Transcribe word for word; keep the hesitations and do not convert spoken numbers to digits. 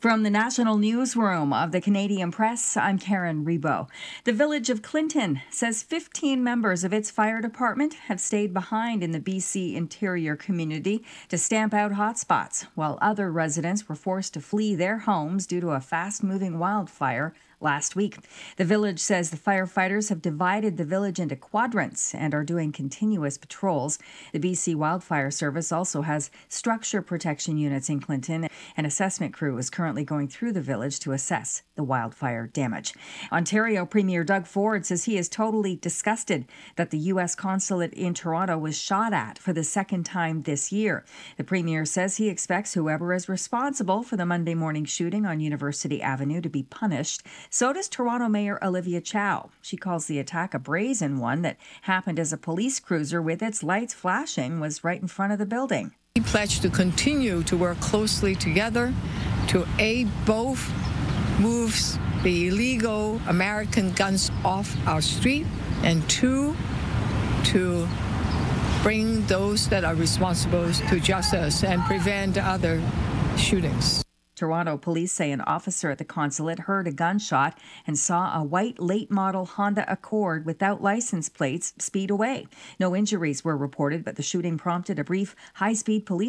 From the National Newsroom of the Canadian Press, I'm Karen Rebo. The village of Clinton says fifteen members of its fire department have stayed behind in the B C interior community to stamp out hotspots, while other residents were forced to flee their homes due to a fast-moving wildfire last week. The village says the firefighters have divided the village into quadrants and are doing continuous patrols. The B C Wildfire Service also has structure protection units in Clinton. An assessment crew is currently going through the village to assess the wildfire damage. Ontario Premier Doug Ford says he is totally disgusted that the U S consulate in Toronto was shot at for the second time this year. The Premier says he expects whoever is responsible for the Monday morning shooting on University Avenue to be punished. So does Toronto Mayor Olivia Chow. She calls the attack a brazen one that happened as a police cruiser with its lights flashing was right in front of the building. We pledge to continue to work closely together to aid both moves the illegal American guns off our street, and two, to bring those that are responsible to justice and prevent other shootings. Toronto police say an officer at the consulate heard a gunshot and saw a white late-model Honda Accord without license plates speed away. No injuries were reported, but the shooting prompted a brief high-speed police